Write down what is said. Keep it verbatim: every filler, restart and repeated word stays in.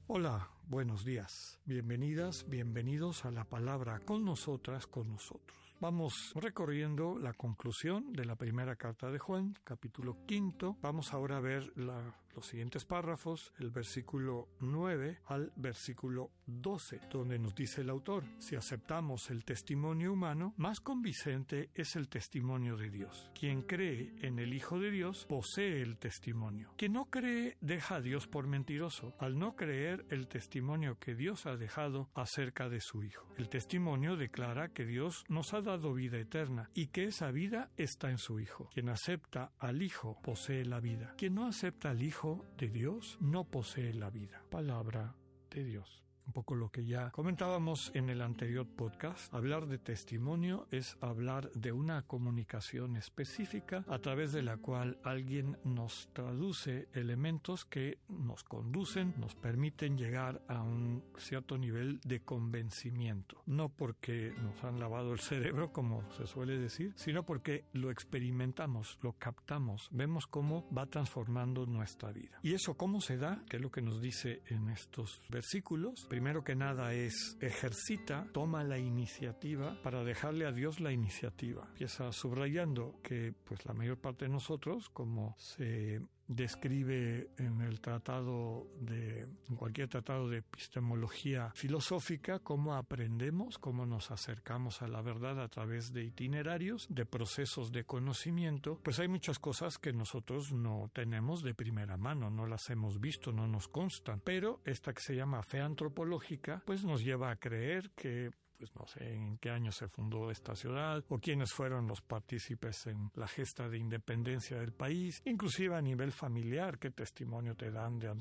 Hola, buenos días. Bienvenidas, bienvenidos a la palabra con nosotras, con nosotros. Vamos recorriendo la conclusión de la primera carta de Juan, capítulo quinto. Vamos ahora a ver la, los siguientes párrafos, el versículo nueve al versículo doce, donde nos dice el autor: si aceptamos el testimonio humano, más convincente es el testimonio de Dios. Quien cree en el Hijo de Dios posee el testimonio. Quien no cree deja a Dios por mentiroso, al no creer el testimonio que Dios ha dejado acerca de su Hijo. El testimonio declara que Dios nos ha dado vida eterna y que esa vida está en su Hijo. Quien acepta al Hijo posee la vida. Quien no acepta al Hijo de Dios no posee la vida. Palabra de Dios. Un poco lo que ya comentábamos en el anterior podcast. Hablar de testimonio es hablar de una comunicación específica a través de la cual alguien nos traduce elementos que nos conducen, nos permiten llegar a un cierto nivel de convencimiento. No porque nos han lavado el cerebro, como se suele decir, sino porque lo experimentamos, lo captamos, vemos cómo va transformando nuestra vida. ¿Y eso cómo se da? ¿Qué es lo que nos dice en estos versículos? Primero que nada es ejercita, toma la iniciativa para dejarle a Dios la iniciativa. Empieza subrayando que pues la mayor parte de nosotros, como se describe en el tratado de, en cualquier tratado de epistemología filosófica, cómo aprendemos, cómo nos acercamos a la verdad a través de itinerarios, de procesos de conocimiento. Pues hay muchas cosas que nosotros no tenemos de primera mano, no las hemos visto, no nos constan. Pero esta que se llama fe antropológica, pues nos lleva a creer que pues no sé en qué año se fundó esta ciudad o quiénes fueron los partícipes en la gesta de independencia del país, inclusive a nivel familiar, qué testimonio te dan de